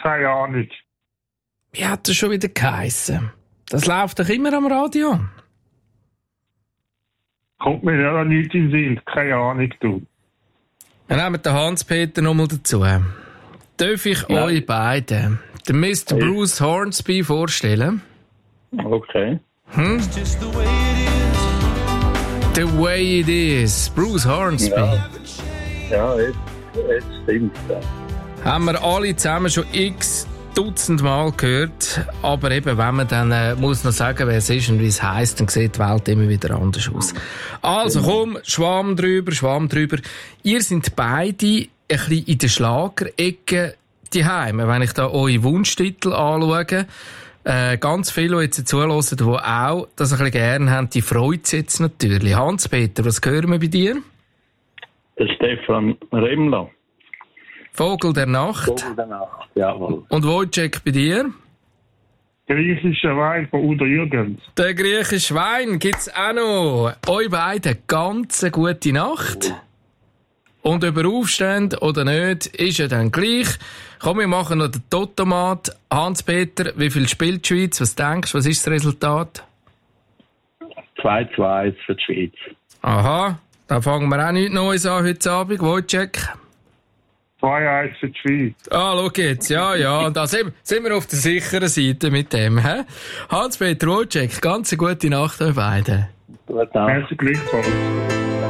keine Ahnung. Wie hat das schon wieder geheissen? Das läuft doch immer am Radio. Kommt mir ja nicht in den Sinn. Keine Ahnung, du. Wir nehmen den Hans-Peter nochmal dazu. Darf ich euch beiden den Mr. Bruce Hornsby vorstellen? Okay. The way it is. Bruce Hornsby. Ja, jetzt stimmt es. Haben wir alle zusammen schon x Dutzend Mal gehört. Aber eben, wenn man dann muss noch sagen, wer es ist und wie es heisst, dann sieht die Welt immer wieder anders aus. Also komm, Schwamm drüber. Ihr seid beide ein bisschen in der Schlagerecke daheim. Wenn ich da eure Wunschtitel anschaue, ganz viele, die jetzt zuhören, die auch das ein bisschen gerne haben, die freut es jetzt natürlich. Hans-Peter, was hören wir bei dir? Der Stefan Remmler. Vogel der Nacht. Vogel der Nacht, jawohl. Und Wojciech bei dir? Griechischer Wein von Udo Jürgens. Der griechische Wein gibt's auch noch. Euch beiden ganz eine gute Nacht. Und über Aufstände oder nicht, ist ja dann gleich. Komm, wir machen noch den Totomat. Hans-Peter, wie viel spielt die Schweiz? Was denkst du, was ist das Resultat? 2-2 für die Schweiz. Aha, da fangen wir auch nichts Neues an heute Abend. Wojciech? 2-1 für die Schweiz. Ah, schau jetzt, ja. Da sind wir auf der sicheren Seite mit dem. He? Hans-Peter, Wojciech, ganz eine gute Nacht euch beiden. Gute Nacht. Herzlich willkommen.